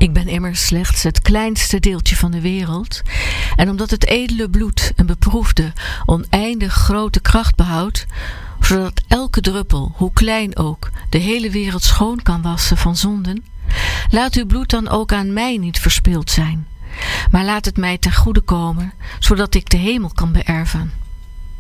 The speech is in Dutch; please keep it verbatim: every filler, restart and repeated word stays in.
Ik ben immers slechts het kleinste deeltje van de wereld, en omdat het edele bloed een beproefde, oneindig grote kracht behoudt, zodat elke druppel, hoe klein ook, de hele wereld schoon kan wassen van zonden, laat uw bloed dan ook aan mij niet verspild zijn, maar laat het mij ten goede komen, zodat ik de hemel kan beërven.